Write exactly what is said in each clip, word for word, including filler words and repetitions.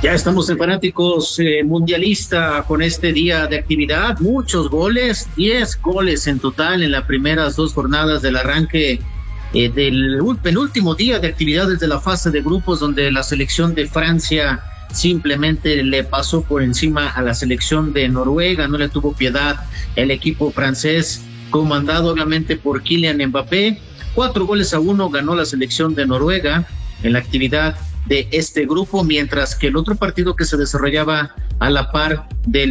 Ya estamos en Fanáticos eh, Mundialista con este día de actividad, muchos goles, diez goles en total en las primeras dos jornadas del arranque eh, del penúltimo día de actividad desde la fase de grupos, donde la selección de Francia simplemente le pasó por encima a la selección de Noruega, no le tuvo piedad el equipo francés, comandado obviamente por Kylian Mbappé. Cuatro goles a uno ganó la selección de Noruega en la actividad de este grupo, mientras que el otro partido que se desarrollaba a la par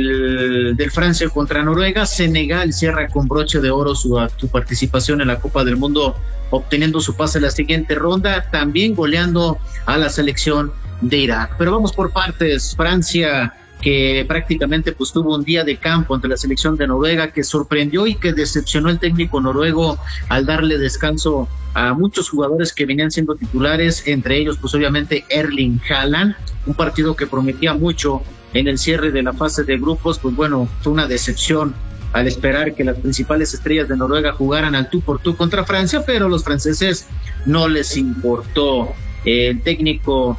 del, del Francia contra Noruega, Senegal cierra con broche de oro su, su participación en la Copa del Mundo, obteniendo su pase a la siguiente ronda, también goleando a la selección de Irak. Pero vamos por partes. Francia, que prácticamente pues tuvo un día de campo ante la selección de Noruega, que sorprendió y que decepcionó el técnico noruego al darle descanso a muchos jugadores que venían siendo titulares, entre ellos pues obviamente Erling Haaland, un partido que prometía mucho en el cierre de la fase de grupos. Pues bueno, fue una decepción al esperar que las principales estrellas de Noruega jugaran al tú por tú contra Francia, pero a los franceses no les importó. El técnico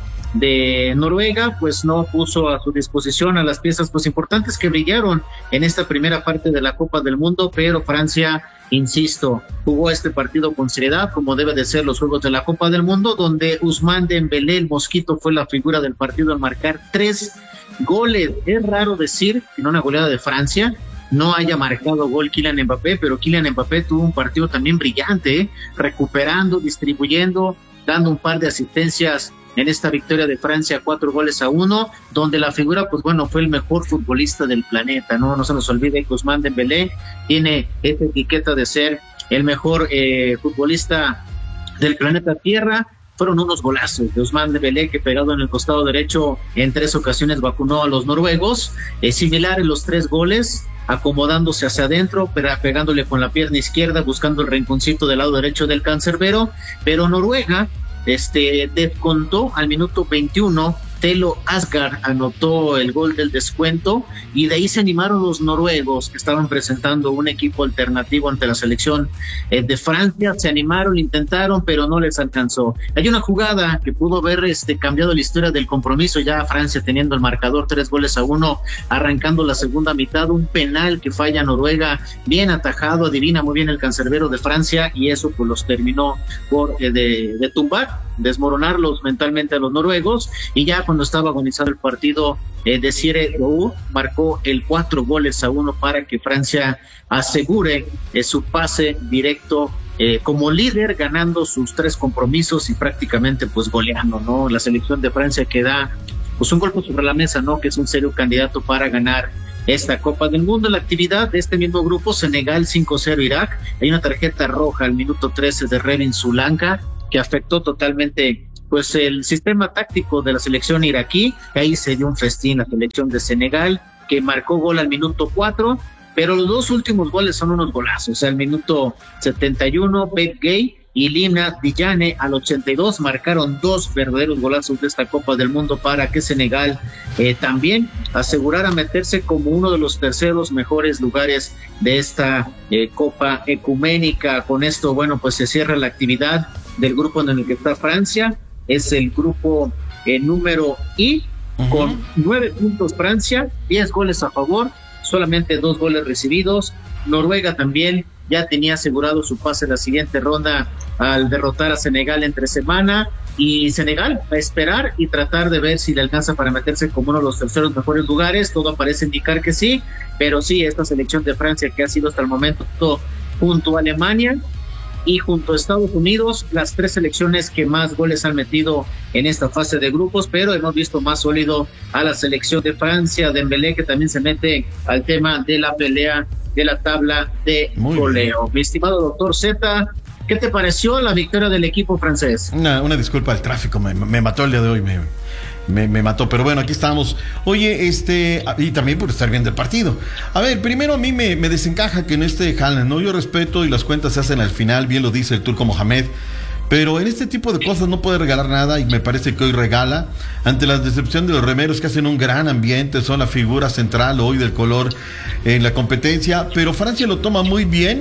de Noruega pues no puso a su disposición a las piezas pues importantes que brillaron en esta primera parte de la Copa del Mundo, pero Francia, insisto, jugó este partido con seriedad, como debe de ser los juegos de la Copa del Mundo, donde Ousmane Dembélé, el mosquito, fue la figura del partido al marcar tres goles. Es raro decir que en una goleada de Francia no haya marcado gol Kylian Mbappé, pero Kylian Mbappé tuvo un partido también brillante, ¿eh? recuperando, distribuyendo, dando un par de asistencias en esta victoria de Francia, cuatro goles a uno, donde la figura, pues bueno, fue el mejor futbolista del planeta, ¿no? No se nos olvide que Ousmane Dembélé tiene esta etiqueta de ser el mejor eh, futbolista del planeta Tierra. Fueron unos golazos de Ousmane Dembélé, que pegado en el costado derecho en tres ocasiones vacunó a los noruegos, eh, similar en los tres goles, acomodándose hacia adentro, pero pegándole con la pierna izquierda, buscando el rinconcito del lado derecho del cancerbero, pero Noruega Este, descontó al minuto veintiuno. Telo Asgard anotó el gol del descuento y de ahí se animaron los noruegos, que estaban presentando un equipo alternativo ante la selección eh, de Francia. Se animaron, intentaron, pero no les alcanzó. Hay una jugada que pudo haber este, cambiado la historia del compromiso, ya Francia teniendo el marcador tres goles a uno, arrancando la segunda mitad, un penal que falla Noruega, bien atajado, adivina muy bien el cancerbero de Francia, y eso pues los terminó por eh, de, de tumbar, desmoronarlos mentalmente a los noruegos. Y ya cuando estaba agonizado el partido, eh, Desiree Doué marcó el cuatro goles a uno para que Francia asegure eh, su pase directo eh, como líder, ganando sus tres compromisos y prácticamente pues goleando, ¿no? La selección de Francia que da pues un golpe sobre la mesa, ¿no? Que es un serio candidato para ganar esta Copa del Mundo. En la actividad de este mismo grupo, Senegal cinco cero Irak, hay una tarjeta roja al minuto trece de Revin Sulanka, que afectó totalmente pues el sistema táctico de la selección iraquí. Ahí se dio un festín la selección de Senegal, que marcó gol al minuto cuatro, pero los dos últimos goles son unos golazos. O sea, al minuto setenta y uno, Beth Gay y Lina Dillane al ochenta y dos marcaron dos verdaderos golazos de esta Copa del Mundo para que Senegal eh, también asegurara meterse como uno de los terceros mejores lugares de esta eh, Copa Ecuménica. Con esto, bueno, pues se cierra la actividad del grupo en el que está Francia. Es el grupo eh, número I, uh-huh. con nueve puntos Francia, diez goles a favor, solamente dos goles recibidos. Noruega también ya tenía asegurado su pase a la siguiente ronda al derrotar a Senegal entre semana, y Senegal va a esperar y tratar de ver si le alcanza para meterse como uno de los terceros mejores lugares. Todo parece indicar que sí, pero sí, esta selección de Francia, que ha sido hasta el momento todo, junto a Alemania y junto a Estados Unidos, las tres selecciones que más goles han metido en esta fase de grupos, pero hemos visto más sólido a la selección de Francia. Dembélé, que también se mete al tema de la pelea de la tabla de Muy goleo. Bien. Mi estimado doctor Z, ¿qué te pareció la victoria del equipo francés? Una, una disculpa al tráfico, me, me mató el día de hoy, me... Me, me mató, pero bueno, aquí estamos. Oye, este, y también por estar viendo el partido. A ver, primero a mí me, me desencaja que en este Haaland, ¿no? Yo respeto y las cuentas se hacen al final, bien lo dice el turco Mohamed, pero en este tipo de cosas no puede regalar nada, y me parece que hoy regala, ante la decepción de los remeros, que hacen un gran ambiente, son la figura central hoy del color en la competencia, pero Francia lo toma muy bien,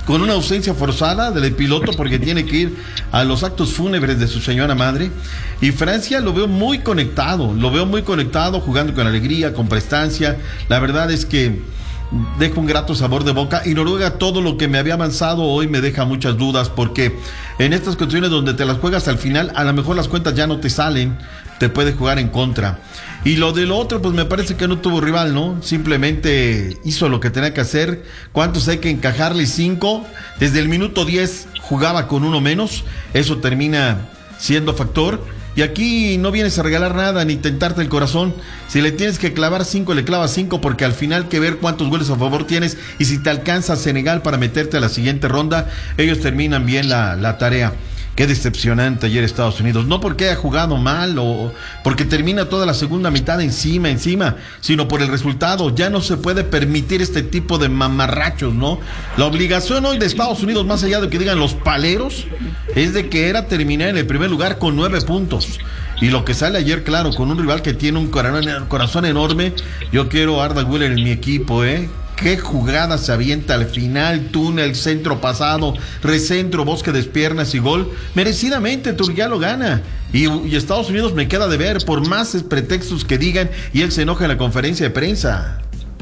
con una ausencia forzada del piloto porque tiene que ir a los actos fúnebres de su señora madre. Y Francia lo veo muy conectado, lo veo muy conectado, jugando con alegría, con prestancia. La verdad es que deja un grato sabor de boca. Y Noruega, todo lo que me había avanzado hoy me deja muchas dudas, porque en estas condiciones donde te las juegas al final, a lo mejor las cuentas ya no te salen, te puede jugar en contra. Y lo del otro, pues me parece que no tuvo rival, ¿no? Simplemente hizo lo que tenía que hacer. ¿Cuántos hay que encajarle? Cinco. Desde el minuto diez jugaba con uno menos. Eso termina siendo factor. Y aquí no vienes a regalar nada ni tentarte el corazón. Si le tienes que clavar cinco, le clavas cinco, porque al final hay que ver cuántos goles a favor tienes y si te alcanza Senegal para meterte a la siguiente ronda. Ellos terminan bien la, la tarea. Qué decepcionante ayer Estados Unidos, no porque haya jugado mal o porque termina toda la segunda mitad encima, encima, sino por el resultado. Ya no se puede permitir este tipo de mamarrachos, ¿no? La obligación hoy de Estados Unidos, más allá de que digan los paleros, es de que era terminar en el primer lugar con nueve puntos. Y lo que sale ayer, claro, con un rival que tiene un corazón enorme. Yo quiero a Arda Güler en mi equipo, ¿eh? Qué jugada se avienta al final, túnel, centro pasado, recentro, bosque de piernas y gol. Merecidamente Turquía lo gana. Y, y Estados Unidos me queda de ver, por más pretextos que digan, y él se enoja en la conferencia de prensa.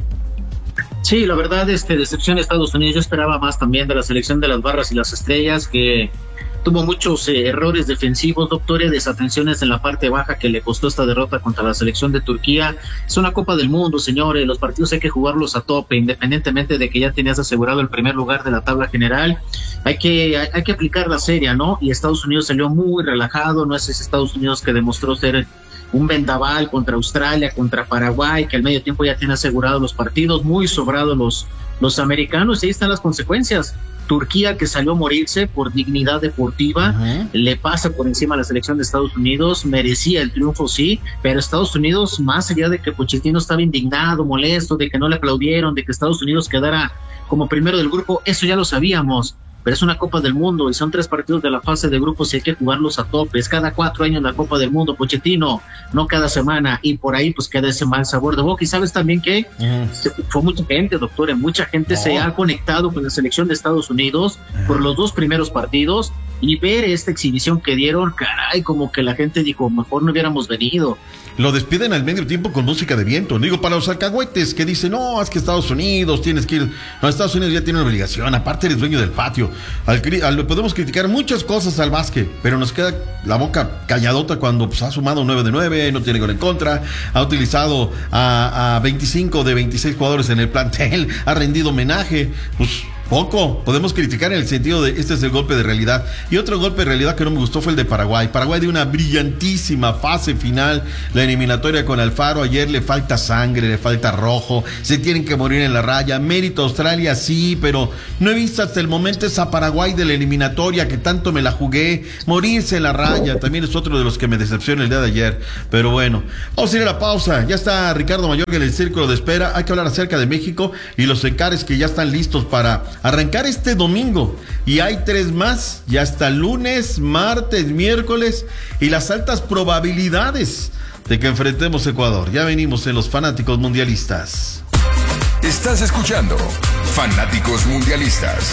Sí, la verdad, este, decepción de Estados Unidos. Yo esperaba más también de la selección de las barras y las estrellas, que tuvo muchos eh, errores defensivos, doctor, y desatenciones en la parte baja que le costó esta derrota contra la selección de Turquía. Es una Copa del Mundo, señores, los partidos hay que jugarlos a tope, independientemente de que ya tenías asegurado el primer lugar de la tabla general. Hay que, hay, hay que aplicar la serie, ¿no? Y Estados Unidos salió muy relajado, no es ese Estados Unidos que demostró ser un vendaval contra Australia, contra Paraguay, que al medio tiempo ya tiene asegurados los partidos, muy sobrados los, los americanos, y ahí están las consecuencias. Turquía, que salió a morirse por dignidad deportiva, uh-huh. le pasa por encima a la selección de Estados Unidos, merecía el triunfo, sí, pero Estados Unidos, más allá de que Pochettino estaba indignado, molesto, de que no le aplaudieron, de que Estados Unidos quedara como primero del grupo, eso ya lo sabíamos, pero es una Copa del Mundo y son tres partidos de la fase de grupos y hay que jugarlos a tope. Es cada cuatro años la Copa del Mundo, Pochettino, no cada semana, y por ahí pues queda ese mal sabor de boca. Y sabes también que uh-huh. se, fue mucha gente, doctor, mucha gente oh. se ha conectado con la selección de Estados Unidos uh-huh. por los dos primeros partidos, y ver esta exhibición que dieron, caray, como que la gente dijo, mejor no hubiéramos venido. Lo despiden al medio tiempo con música de viento. Digo, para los alcahuetes que dicen, no, es que Estados Unidos tienes que ir. No, Estados Unidos ya tiene una obligación, aparte eres dueño del patio. Al, al, podemos criticar muchas cosas al básquet, pero nos queda la boca calladota cuando pues, ha sumado nueve de nueve, no tiene gol en contra, ha utilizado a, a veinticinco de veintiséis jugadores en el plantel, ha rendido homenaje, pues poco. Podemos criticar en el sentido de este es el golpe de realidad. Y otro golpe de realidad que no me gustó fue el de Paraguay. Paraguay dio una brillantísima fase final, la eliminatoria con Alfaro. Ayer le falta sangre, le falta rojo, se tienen que morir en la raya. Mérito Australia, sí, pero no he visto hasta el momento esa Paraguay de la eliminatoria que tanto me la jugué. Morirse en la raya también es otro de los que me decepciona el día de ayer. Pero bueno, vamos a ir a la pausa. Ya está Ricardo Mayorga en el círculo de espera. Hay que hablar acerca de México y los encares que ya están listos para arrancar este domingo, y hay tres más, ya hasta lunes, martes, miércoles, y las altas probabilidades de que enfrentemos Ecuador. Ya venimos en los Fanáticos Mundialistas. Estás escuchando Fanáticos Mundialistas.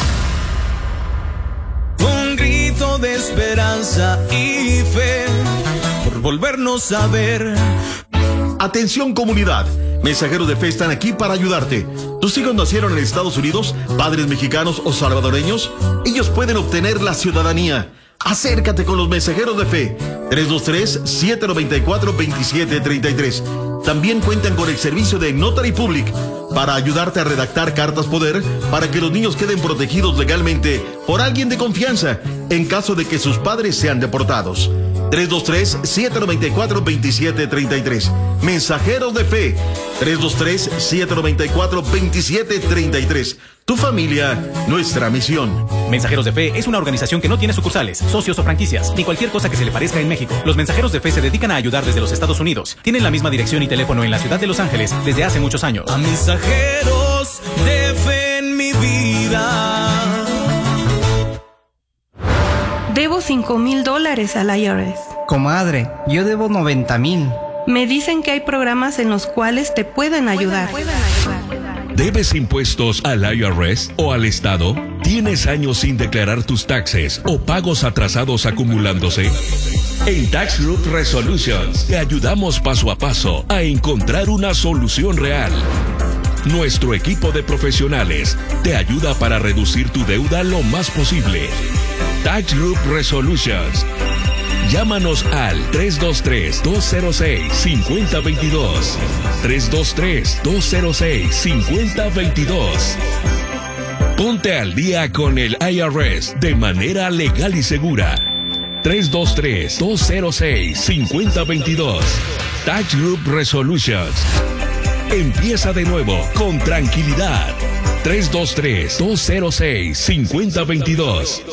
Un grito de esperanza y fe por volvernos a ver. Atención, comunidad. Mensajeros de Fe están aquí para ayudarte. ¿Tus hijos nacieron en Estados Unidos, padres mexicanos o salvadoreños? Ellos pueden obtener la ciudadanía. Acércate con los Mensajeros de Fe. tres dos tres, siete nueve cuatro, dos siete tres tres. También cuentan con el servicio de Notary Public para ayudarte a redactar cartas poder para que los niños queden protegidos legalmente por alguien de confianza en caso de que sus padres sean deportados. tres dos tres, siete nueve cuatro, dos siete tres tres. Mensajeros de Fe. tres dos tres, siete nueve cuatro, dos siete tres tres. Tu familia, nuestra misión. Mensajeros de Fe es una organización que no tiene sucursales, socios o franquicias, ni cualquier cosa que se le parezca en México. Los Mensajeros de Fe se dedican a ayudar desde los Estados Unidos. Tienen la misma dirección y teléfono en la ciudad de Los Ángeles desde hace muchos años. A Mensajeros de Fe en mi vida. Debo cinco mil dólares al I R S. Comadre, yo debo noventa mil. Me dicen que hay programas en los cuales te pueden ayudar. Pueden ayudar. ¿Debes impuestos al I R S o al Estado? ¿Tienes años sin declarar tus taxes o pagos atrasados acumulándose? En Tax Group Resolutions te ayudamos paso a paso a encontrar una solución real. Nuestro equipo de profesionales te ayuda para reducir tu deuda lo más posible. Tax Group Resolutions. Llámanos al tres dos tres, dos cero seis, cinco cero dos dos. tres dos tres, dos cero seis, cinco cero dos dos. Ponte al día con el I R S de manera legal y segura. tres dos tres, dos cero seis, cinco cero dos dos. Tax Group Resolutions. Empieza de nuevo con tranquilidad. tres dos tres, dos cero seis, cinco cero dos dos.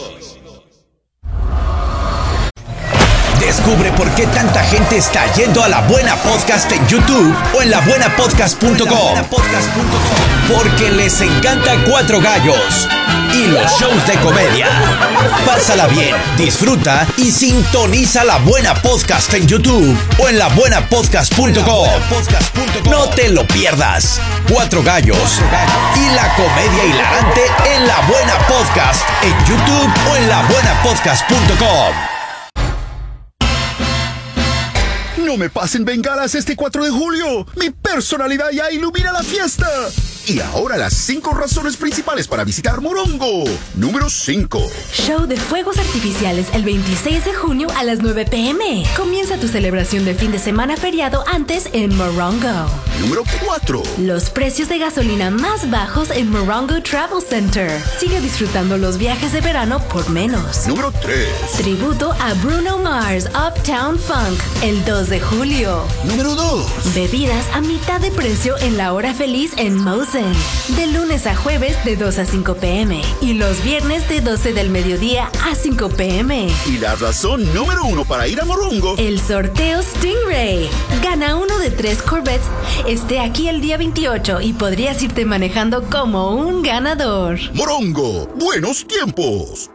Descubre por qué tanta gente está yendo a La Buena Podcast en YouTube o en la buena podcast punto com. Porque les encanta Cuatro Gallos y los shows de comedia. Pásala bien, disfruta y sintoniza La Buena Podcast en YouTube o en la buena podcast punto com. No te lo pierdas. Cuatro Gallos y la comedia hilarante en La Buena Podcast en YouTube o en la buena podcast punto com. No me pasen bengalas este cuatro de julio. Mi personalidad ya ilumina la fiesta. Y ahora las cinco razones principales para visitar Morongo. Número cinco. Show de fuegos artificiales el veintiséis de junio a las nueve pe eme. Comienza tu celebración de fin de semana feriado antes en Morongo. Número cuatro. Los precios de gasolina más bajos en Morongo Travel Center. Sigue disfrutando los viajes de verano por menos. Número tres. Tributo a Bruno Mars Uptown Funk el dos de julio. Número dos. Bebidas a mitad de precio en la hora feliz en Mosen. De lunes a jueves de dos a cinco pe eme y los viernes de doce del mediodía a cinco pe eme. Y la razón número uno para ir a Morongo. El sorteo Stingray. Gana uno de tres Corvettes. Esté aquí el día veintiocho y podrías irte manejando como un ganador. Morongo, buenos tiempos.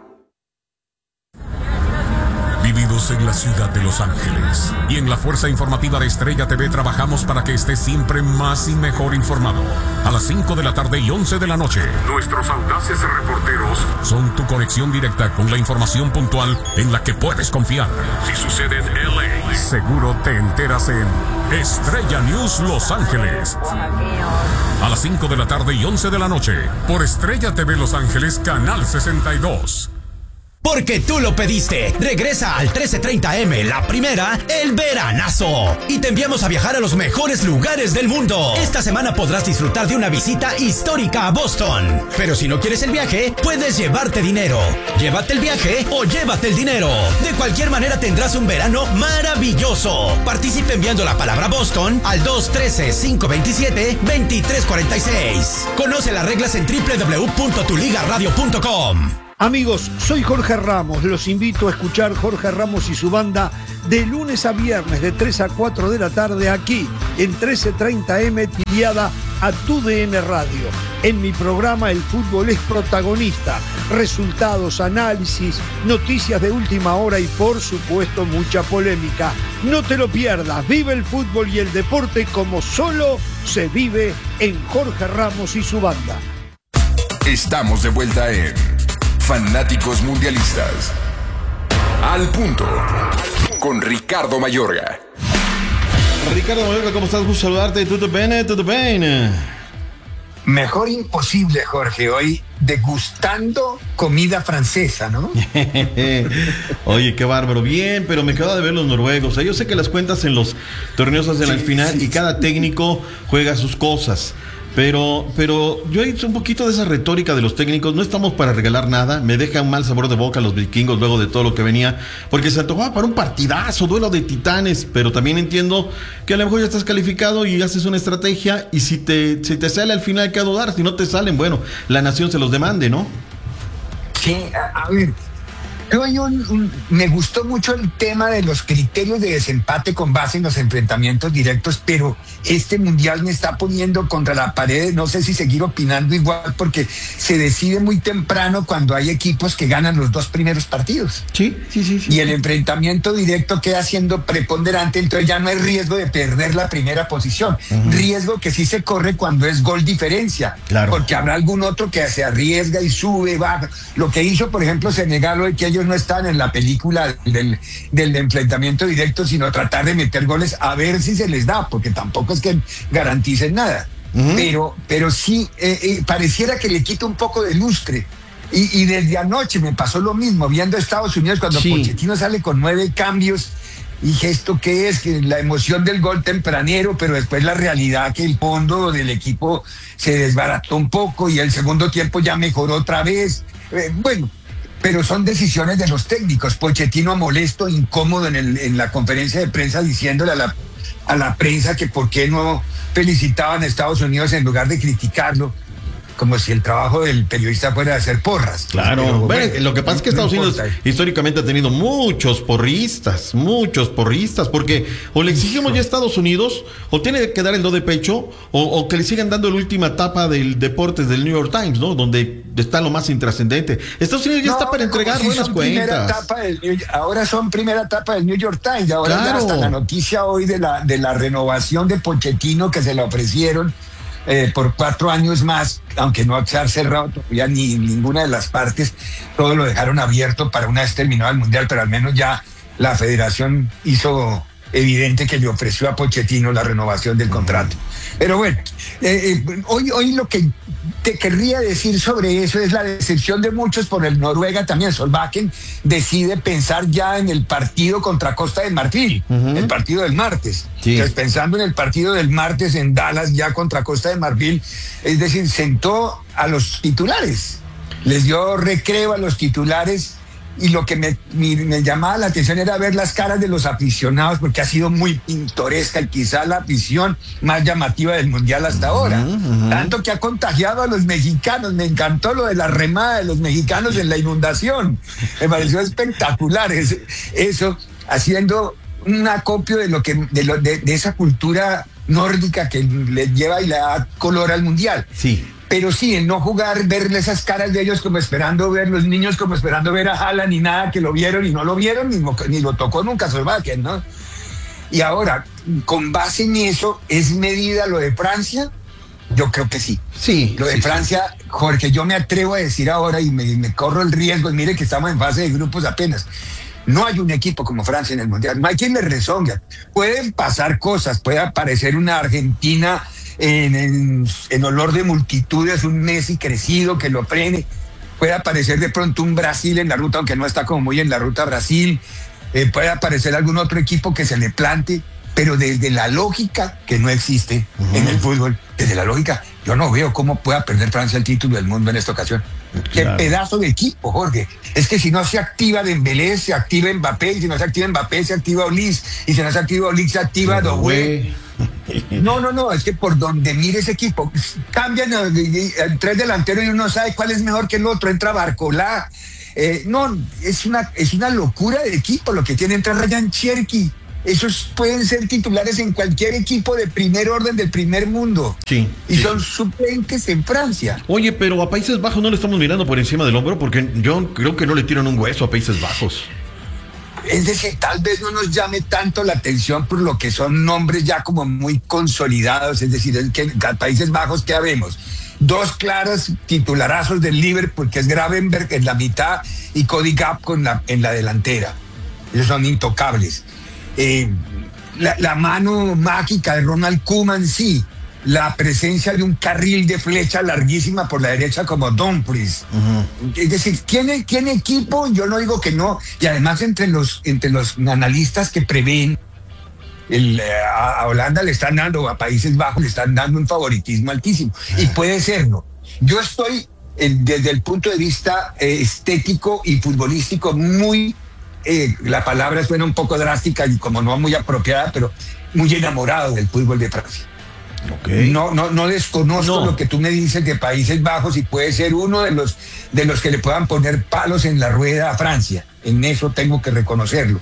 Vividos en la ciudad de Los Ángeles y en la Fuerza Informativa de Estrella T V trabajamos para que estés siempre más y mejor informado. A las cinco de la tarde y once de la noche, nuestros audaces reporteros son tu conexión directa con la información puntual en la que puedes confiar. Si sucede en L A, seguro te enteras en Estrella News Los Ángeles. A las cinco de la tarde y once de la noche, por Estrella T V Los Ángeles, Canal sesenta y dos. Porque tú lo pediste. Regresa al trece treinta eme, la primera, el veranazo. Y te enviamos a viajar a los mejores lugares del mundo. Esta semana podrás disfrutar de una visita histórica a Boston. Pero si no quieres el viaje, puedes llevarte dinero. Llévate el viaje o llévate el dinero. De cualquier manera tendrás un verano maravilloso. Participe enviando la palabra Boston al dos uno tres, cinco dos siete, dos tres cuatro seis. Conoce las reglas en doble u doble u doble u punto tu liga radio punto com. Amigos, soy Jorge Ramos, los invito a escuchar Jorge Ramos y su banda de lunes a viernes de tres a cuatro de la tarde aquí en trece treinta eme tiliada a Tu D N Radio. En mi programa el fútbol es protagonista, resultados, análisis, noticias de última hora y por supuesto mucha polémica. No te lo pierdas, vive el fútbol y el deporte como solo se vive en Jorge Ramos y su banda. Estamos de vuelta en Fanáticos Mundialistas. Al punto. Con Ricardo Mayorga. Ricardo Mayorga, ¿cómo estás? Gusto saludarte. ¿Todo bien? ¿Todo bien? Mejor imposible, Jorge. Hoy degustando comida francesa, ¿no? Oye, qué bárbaro. Bien, pero me quedo de ver los noruegos. O sea, yo sé que las cuentas en los torneos hacen al final y cada técnico juega sus cosas. Pero, pero yo he hecho un poquito de esa retórica de los técnicos. No estamos para regalar nada. Me deja un mal sabor de boca los vikingos luego de todo lo que venía, porque se antojaba para un partidazo, duelo de titanes. Pero también entiendo que a lo mejor ya estás calificado y haces una estrategia, y si te, si te sale al final, ¿qué a dudar? Si no te salen, bueno, la nación se los demande, ¿no? Sí, a, a ver, Hay un, un, me gustó mucho el tema de los criterios de desempate con base en los enfrentamientos directos, pero este mundial me está poniendo contra la pared. No sé si seguir opinando igual, porque se decide muy temprano cuando hay equipos que ganan los dos primeros partidos. Sí, sí, sí. sí. Y el enfrentamiento directo queda siendo preponderante, entonces ya no hay riesgo de perder la primera posición. Uh-huh. Riesgo que sí se corre cuando es gol diferencia, claro. Porque habrá algún otro que se arriesga y sube, baja. Lo que hizo, por ejemplo, Senegal hoy, que ellos no están en la película del, del enfrentamiento directo, sino tratar de meter goles a ver si se les da, porque tampoco es que garanticen nada. Uh-huh. Pero, pero sí, eh, eh, pareciera que le quita un poco de lustre. Y, y desde anoche me pasó lo mismo, viendo a Estados Unidos cuando sí. Pochettino sale con nueve cambios. Dije, ¿esto qué es? Que la emoción del gol tempranero, pero después la realidad que el fondo del equipo se desbarató un poco y el segundo tiempo ya mejoró otra vez. Eh, bueno, pero son decisiones de los técnicos. Pochettino molesto, incómodo en, el, en la conferencia de prensa, diciéndole a la, a la prensa que por qué no felicitaban a Estados Unidos en lugar de criticarlo, como si el trabajo del periodista fuera de hacer porras. Claro, pero, bueno, bueno, lo que pasa es que Estados no Unidos históricamente ha tenido muchos porristas, muchos porristas, porque o le exigimos ya a Estados Unidos, o tiene que dar el do de pecho, o, o que le sigan dando la última etapa del Deportes del New York Times, ¿no? Donde está lo más intrascendente. Estados Unidos ya no, está para entregar si buenas cuentas. Etapa del New, ahora son primera etapa del New York Times, ahora claro. Ya hasta la noticia hoy de la, de la renovación de Pochettino que se le ofrecieron Eh, por cuatro años más, aunque no se ha cerrado todavía ni ninguna de las partes, todo lo dejaron abierto para una vez terminado el mundial, pero al menos ya la federación hizo evidente que le ofreció a Pochettino la renovación del contrato. Pero bueno, eh, eh, hoy, hoy lo que te querría decir sobre eso es la decepción de muchos por el Noruega también. Solbakken decide pensar ya en el partido contra Costa de Marfil, uh-huh. El partido del martes. Sí. Entonces, pensando en el partido del martes en Dallas ya contra Costa de Marfil, es decir, sentó a los titulares, les dio recreo a los titulares. Y lo que me, me, me llamaba la atención era ver las caras de los aficionados, porque ha sido muy pintoresca y quizá la afición más llamativa del mundial hasta uh-huh, ahora. Uh-huh. Tanto que ha contagiado a los mexicanos. Me encantó lo de la remada de los mexicanos en la inundación. Me pareció espectacular eso, eso haciendo un acopio de lo que de, lo, de, de esa cultura nórdica que le lleva y le da color al mundial. Sí. Pero sí, el no jugar, ver esas caras de ellos como esperando ver, los niños como esperando ver a Haaland y nada, que lo vieron y no lo vieron, ni, ni lo tocó nunca Solbakken, ¿no? Y ahora, con base en eso, ¿es medida lo de Francia? Yo creo que sí. Sí. Lo de sí, Francia, sí. Jorge, yo me atrevo a decir ahora y me, me corro el riesgo, y mire que estamos en fase de grupos apenas. No hay un equipo como Francia en el Mundial, no hay quien le rezongue. Pueden pasar cosas, puede aparecer una Argentina En, en, en olor de multitudes, un Messi crecido que lo frene, puede aparecer de pronto un Brasil en la ruta, aunque no está como muy en la ruta Brasil, eh, puede aparecer algún otro equipo que se le plante, pero desde la lógica que no existe uh-huh. en el fútbol, desde la lógica, yo no veo cómo pueda perder Francia el título del mundo en esta ocasión. Claro. Qué pedazo de equipo, Jorge. Es que si no se activa Dembélé, se activa Mbappé, y si no se activa Mbappé, se activa Olís, y si no se activa Olís, se activa Doué. No, no, no, es que por donde mire ese equipo, cambian el tres delanteros y uno sabe cuál es mejor que el otro, entra Barcolá. Eh, no, es una, es una locura de equipo lo que tiene, entra Ryan Cherki. Esos pueden ser titulares en cualquier equipo de primer orden del primer mundo. Sí. Y sí. son suplentes en Francia. Oye, pero a Países Bajos no le estamos mirando por encima del hombro, porque yo creo que no le tiran un hueso a Países Bajos. Es decir, tal vez no nos llame tanto la atención por lo que son nombres ya como muy consolidados. Es decir, es que en Países Bajos, ¿qué habemos? Dos claras titularazos del Liverpool, que es Gravenberch en la mitad y Cody Gap con la, en la delantera. Ellos son intocables. Eh, la, la mano mágica de Ronald Koeman, sí. La presencia de un carril de flecha larguísima por la derecha como Dumfries. Uh-huh. Es decir, ¿tiene, tiene equipo? Yo no digo que no. Y además entre los, entre los analistas que prevén, el, a, a Holanda le están dando, a Países Bajos le están dando un favoritismo altísimo. Uh-huh. Y puede serlo. Yo estoy, eh, desde el punto de vista eh, estético y futbolístico, muy, eh, la palabra suena un poco drástica y como no muy apropiada, pero muy enamorado del fútbol de Francia. Okay. No, no, no desconozco no. lo que tú me dices de Países Bajos y puede ser uno de los de los que le puedan poner palos en la rueda a Francia. en eso tengo que reconocerlo.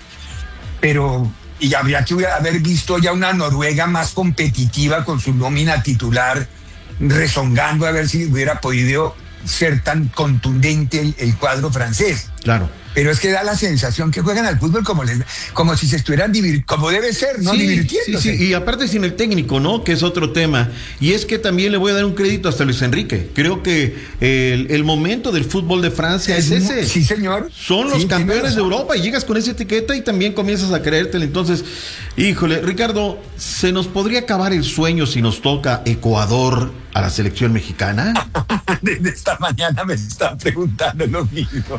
Pero, y habría que haber visto ya una Noruega más competitiva con su nómina titular, rezongando a ver si hubiera podido ser tan contundente el, el cuadro francés. Claro. Pero es que da la sensación que juegan al fútbol como, les, como si se estuvieran divirtiendo, como debe ser, ¿no? Sí, divirtiéndose. Sí, sí, y aparte sin el técnico, ¿no? Que es otro tema. Y es que también le voy a dar un crédito hasta Luis Enrique. Creo que el, el momento del fútbol de Francia es, es ese. Sí, señor. Son los sí, campeones de Europa y llegas con esa etiqueta y también comienzas a creértela. Entonces, híjole, Ricardo, ¿se nos podría acabar el sueño si nos toca Ecuador a la selección mexicana? Desde esta mañana me están preguntando lo mismo.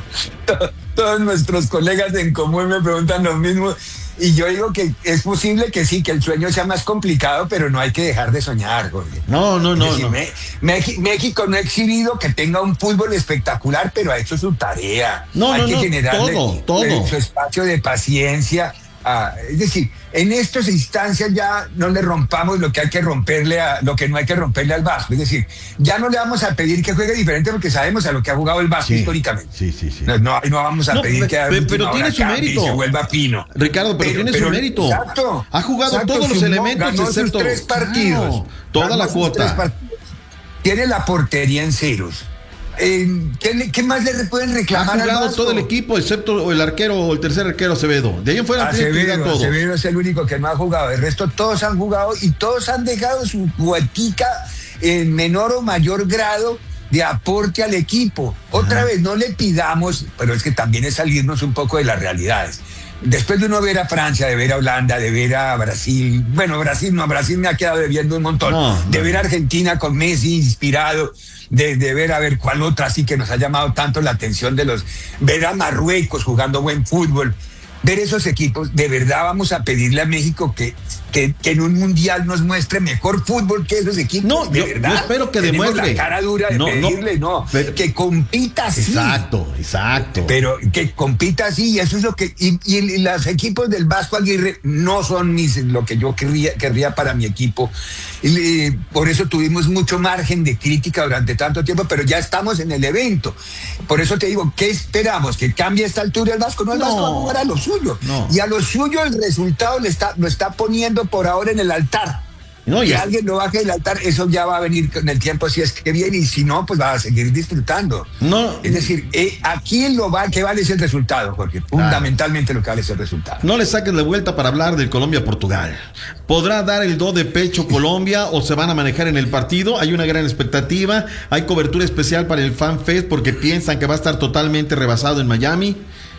Todos nuestros colegas en común me preguntan lo mismo. Y yo digo que es posible que sí, que el sueño sea más complicado, pero no hay que dejar de soñar, Jorge. No, no, no. decir, no. Me, México, México no ha exhibido que tenga un fútbol espectacular, pero ha hecho su tarea. No, hay no, que no, generarle todo, todo. su espacio de paciencia. Ah, es decir, en estas instancias ya no le rompamos lo que hay que romperle a lo que no hay que romperle al Vasco. Es decir, ya no le vamos a pedir que juegue diferente porque sabemos a lo que ha jugado el Vasco sí, históricamente. Sí, sí, sí. No, no, no vamos a no, pedir que pero, pero tiene su mérito. Y se vuelva Pino. Ricardo, pero, pero tiene pero, su mérito. Exacto. Ha jugado exacto, todos los sumó, elementos ganó excepto sus tres partidos. No, toda ganó la cuota. Tiene la portería en ceros. Eh, ¿qué, ¿Qué más le pueden reclamar? Ha jugado al todo el equipo, excepto el arquero o el tercer arquero Acevedo. De ahí en fuera Acevedo, todos. Acevedo es el único que no ha jugado. El resto todos han jugado y todos han dejado su cuotica en menor o mayor grado de aporte al equipo. Otra Ajá. vez, no le pidamos, pero es que también es salirnos un poco de las realidades. Después de uno ver a Francia, de ver a Holanda, de ver a Brasil, bueno, Brasil no, Brasil me ha quedado debiendo un montón, no, no. de ver a Argentina con Messi inspirado, de, de ver a ver cuál otra sí que nos ha llamado tanto la atención de los, ver a Marruecos jugando buen fútbol, ver esos equipos, de verdad vamos a pedirle a México que, que, que en un mundial nos muestre mejor fútbol que esos equipos. No, de yo, verdad. Yo espero que Tenemos demuestre. la cara dura de no, pedirle, no, no pero, que compita así. Exacto, exacto. Pero que compita así, y eso es lo que. Y, y, y los equipos del Vasco Aguirre no son ni lo que yo querría, querría para mi equipo. Y, por eso tuvimos mucho margen de crítica durante tanto tiempo, pero ya estamos en el evento. Por eso te digo, ¿qué esperamos? ¿Que cambie a esta altura el Vasco? No, el no, Vasco va a jugar a lo suyo. No. Y a lo suyo el resultado le está, lo está poniendo por ahora en el altar. No, y alguien lo baje del altar, eso ya va a venir con el tiempo si es que viene, y si no, pues va a seguir disfrutando. No, es decir, eh, aquí lo va, que vale es el resultado, porque claro. fundamentalmente lo que vale es el resultado. No le saquen la vuelta para hablar del Colombia-Portugal. ¿Podrá dar el do de pecho Colombia o se van a manejar en el partido? Hay una gran expectativa, hay cobertura especial para el Fan Fest porque piensan que va a estar totalmente rebasado en Miami.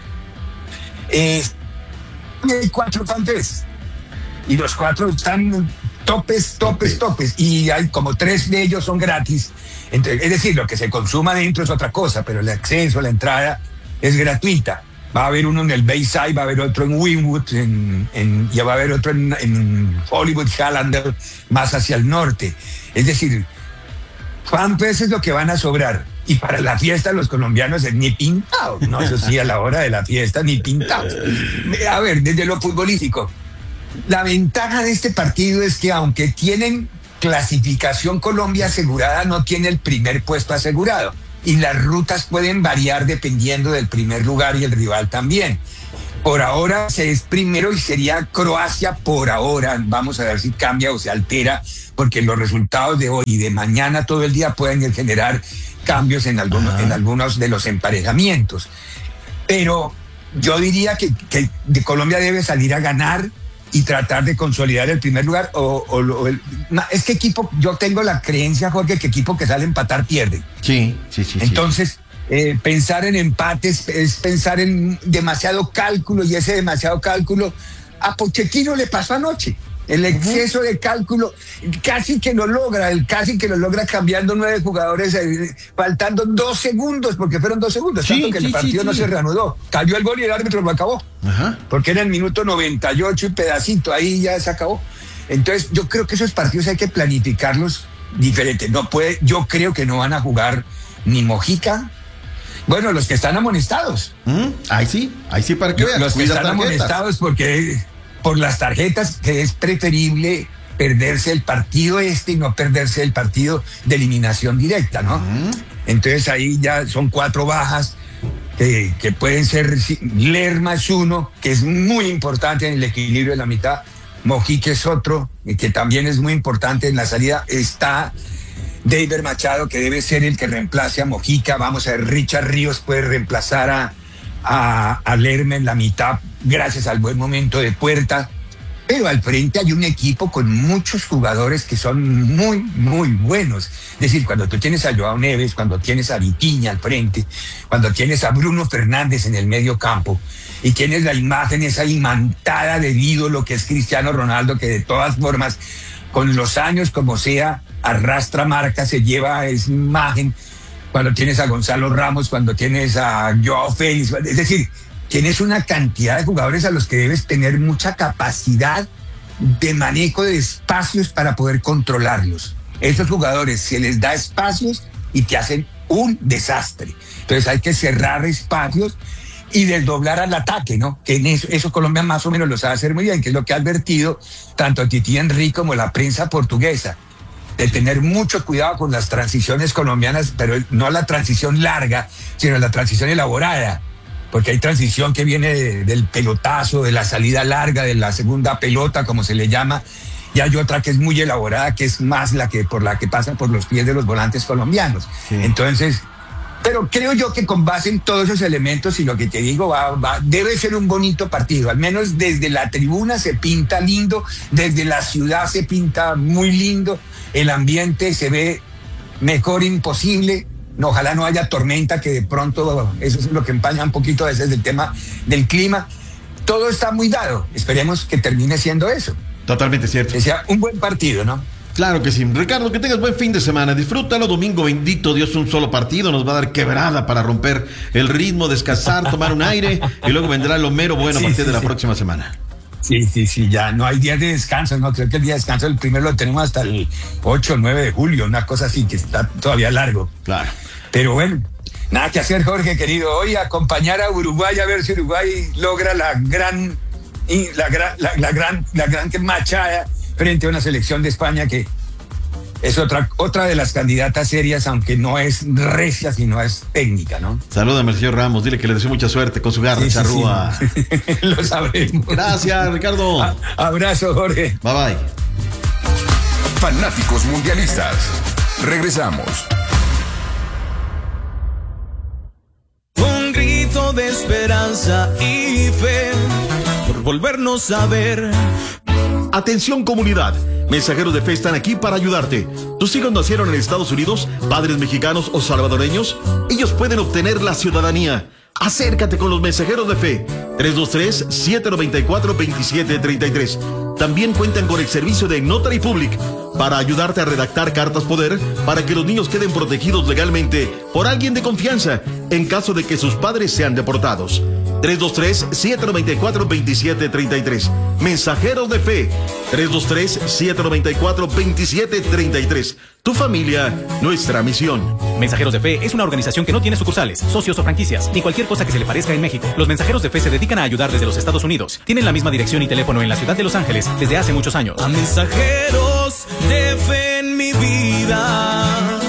Eh, hay cuatro Fan Fest y los cuatro están topes, topes, topes, y hay como tres de ellos son gratis. Entonces, es decir, lo que se consuma dentro es otra cosa, pero el acceso, la entrada es gratuita. Va a haber uno en el Bayside, va a haber otro en Wynwood, en, en, ya va a haber otro en, en Hollywood Highlander, más hacia el norte. Es decir, Fan Fest es lo que van a sobrar. Y para la fiesta los colombianos es ni pintados, ¿no? Eso sí, a la hora de la fiesta ni pintados. A ver, desde lo futbolístico, la ventaja de este partido es que aunque tienen clasificación Colombia asegurada, no tiene el primer puesto asegurado. Y las rutas pueden variar dependiendo del primer lugar y el rival también. Por ahora se es primero y sería Croacia por ahora. Vamos a ver si cambia o se altera, porque los resultados de hoy y de mañana todo el día pueden generar cambios en algunos, en algunos de los emparejamientos. Pero yo diría que, que de Colombia debe salir a ganar y tratar de consolidar el primer lugar. O, o, o el, es que equipo, yo tengo la creencia, Jorge, que equipo que sale a empatar pierde. Sí, sí, sí. Entonces, sí. Eh, pensar en empates es pensar en demasiado cálculo, y ese demasiado cálculo a Pochettino le pasó anoche. El exceso uh-huh. de cálculo casi que lo logra, el casi que lo logra cambiando nueve jugadores, eh, faltando dos segundos, porque fueron dos segundos, sí, tanto que sí, el partido sí, no sí. se reanudó. Cayó el gol y el árbitro lo acabó. Uh-huh. Porque era el minuto noventa y ocho y pedacito, ahí ya se acabó. Entonces, yo creo que esos partidos hay que planificarlos diferente. No puede, yo creo que no van a jugar ni Mojica. Bueno, los que están amonestados. ¿Mm? Ahí sí, ahí sí para que vean. Los que están tarjetas. amonestados porque por las tarjetas, que es preferible perderse el partido este y no perderse el partido de eliminación directa, ¿no? Uh-huh. Entonces ahí ya son cuatro bajas. que, que pueden ser Lerma es uno, que es muy importante en el equilibrio de la mitad. Mojica es otro, que también es muy importante en la salida. Está David Machado, que debe ser el que reemplace a Mojica. Vamos a ver, Richard Ríos puede reemplazar a, a, a Lerma en la mitad gracias al buen momento de Puerta. Pero al frente hay un equipo con muchos jugadores que son muy, muy buenos. Es decir, cuando tú tienes a Joao Neves, cuando tienes a Vitinha al frente, cuando tienes a Bruno Fernández en el medio campo, y tienes la imagen esa imantada del ídolo que es Cristiano Ronaldo, que de todas formas, con los años como sea, arrastra marca, se lleva esa imagen. Cuando tienes a Gonzalo Ramos, cuando tienes a Joao Félix, es decir, tienes una cantidad de jugadores a los que debes tener mucha capacidad de manejo de espacios para poder controlarlos. Esos jugadores se les da espacios y te hacen un desastre. Entonces hay que cerrar espacios y desdoblar al ataque, ¿no? Que en eso, eso Colombia más o menos lo sabe hacer muy bien, que es lo que ha advertido tanto Titi Henry como la prensa portuguesa, de tener mucho cuidado con las transiciones colombianas, pero no la transición larga, sino la transición elaborada. Porque hay transición que viene de, del pelotazo, de la salida larga, de la segunda pelota, como se le llama, y hay otra que es muy elaborada, que es más la que por la que pasa por los pies de los volantes colombianos. Sí. Entonces, pero creo yo que con base en todos esos elementos, y lo que te digo, va, va, debe ser un bonito partido. Al menos desde la tribuna se pinta lindo, desde la ciudad se pinta muy lindo, el ambiente se ve mejor imposible. No, ojalá no haya tormenta, que de pronto eso es lo que empaña un poquito a veces del tema del clima. Todo está muy dado. Esperemos que termine siendo eso. Totalmente cierto. Que sea un buen partido, ¿no? Claro que sí. Ricardo, que tengas buen fin de semana. Disfrútalo. Domingo bendito, Dios, un solo partido. Nos va a dar quebrada para romper el ritmo, descansar, tomar un aire, y luego vendrá lo mero bueno sí, a partir sí, de la sí. próxima semana. Sí, sí, sí, ya no hay días de descanso, no, creo que el día de descanso el primero lo tenemos hasta el ocho o nueve de julio, una cosa así que está todavía largo. Claro. Pero bueno, nada que hacer, Jorge, querido, hoy acompañar a Uruguay, a ver si Uruguay logra la gran, la gran, la, la gran, la gran machada frente a una selección de España que es otra, otra de las candidatas serias, aunque no es recia, sino es técnica, ¿no? Salúdame al señor Ramos, dile que le deseo mucha suerte con su garra, sí, charrúa. Sí, sí. Lo sabremos. Gracias, Ricardo. A, abrazo, Jorge. Bye, bye. Fanáticos mundialistas. Regresamos. Un grito de esperanza y fe por volvernos a ver. Atención, comunidad. Mensajeros de Fe están aquí para ayudarte. ¿Tus hijos nacieron en Estados Unidos, padres mexicanos o salvadoreños? Ellos pueden obtener la ciudadanía. Acércate con los Mensajeros de Fe. tres dos tres, siete nueve cuatro, dos siete tres tres. También cuentan con el servicio de Notary Public para ayudarte a redactar cartas poder para que los niños queden protegidos legalmente por alguien de confianza en caso de que sus padres sean deportados. tres dos tres, siete nueve cuatro, dos siete tres tres. Mensajeros de Fe. tres dos tres, siete nueve cuatro, dos siete tres tres. Tu familia, nuestra misión. Mensajeros de Fe es una organización que no tiene sucursales, socios o franquicias, ni cualquier cosa que se le parezca en México. Los Mensajeros de Fe se dedican a ayudar desde los Estados Unidos. Tienen la misma dirección y teléfono en la ciudad de Los Ángeles desde hace muchos años. A mensajeros de fe en mi vida.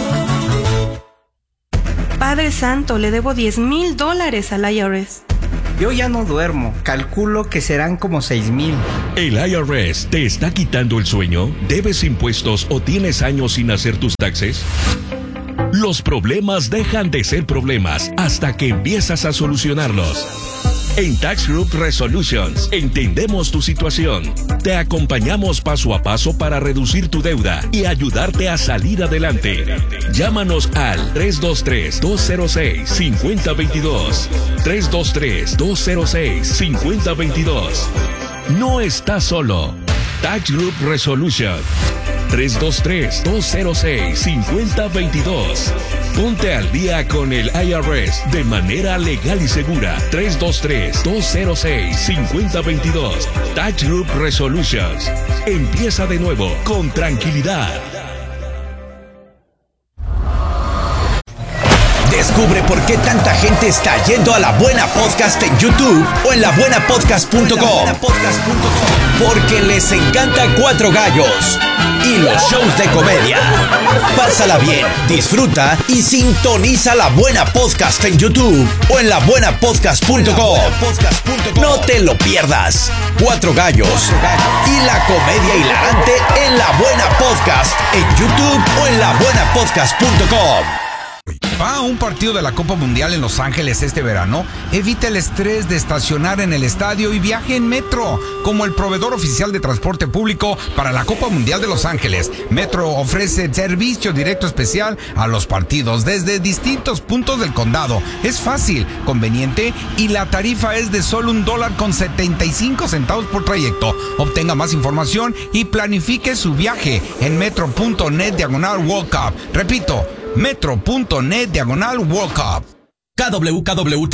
Padre Santo, le debo diez mil dólares al I R S. Yo ya no duermo, calculo que serán como seis mil. ¿El I R S te está quitando el sueño? ¿Debes impuestos o tienes años sin hacer tus taxes? Los problemas dejan de ser problemas hasta que empiezas a solucionarlos. En Tax Group Resolutions entendemos tu situación. Te acompañamos paso a paso para reducir tu deuda y ayudarte a salir adelante. Llámanos al tres dos tres, dos cero seis, cinco cero dos dos. tres dos tres, dos cero seis, cinco cero dos dos. No estás solo. Tax Group Resolution. tres dos tres, dos cero seis, cinco cero dos dos. Ponte al día con el I R S de manera legal y segura. tres dos tres, dos cero seis, cinco cero dos dos. Tax Group Resolutions. Empieza de nuevo con tranquilidad. Descubre por qué tanta gente está yendo a La Buena Podcast en YouTube o en la buena podcast punto com. Porque les encanta Cuatro Gallos y los shows de comedia. Pásala bien, disfruta y sintoniza La Buena Podcast en YouTube o en la buena podcast punto com. No te lo pierdas. Cuatro Gallos y la comedia hilarante en La Buena Podcast en YouTube o en la buena podcast punto com. ¿Va a un partido de la Copa Mundial en Los Ángeles este verano? Evita el estrés de estacionar en el estadio y viaje en Metro, como el proveedor oficial de transporte público para la Copa Mundial de Los Ángeles. Metro ofrece servicio directo especial a los partidos desde distintos puntos del condado. Es fácil, conveniente y la tarifa es de solo un dólar con setenta y cinco centavos por trayecto. Obtenga más información y planifique su viaje en metro punto net diagonal World Cup. Repito, metro punto net diagonal World Cup. K W K W